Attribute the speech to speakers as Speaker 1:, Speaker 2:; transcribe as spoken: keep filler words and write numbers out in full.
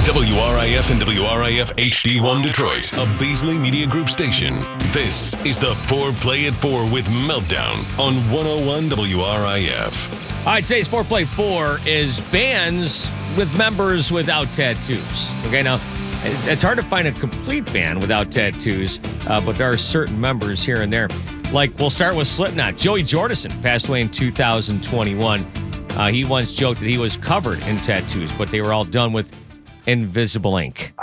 Speaker 1: W R I F and W R I F H D one Detroit, a Beasley Media Group station. This is the four Play at four with Meltdown on one oh one W R I F.
Speaker 2: All right, today's four Play four is bands with members without tattoos. Okay, now, it's hard to find a complete band without tattoos, uh, but there are certain members here and there. Like, we'll start with Slipknot. Joey Jordison passed away in two thousand twenty-one. Uh, he once joked that he was covered in tattoos, but they were all done with invisible ink.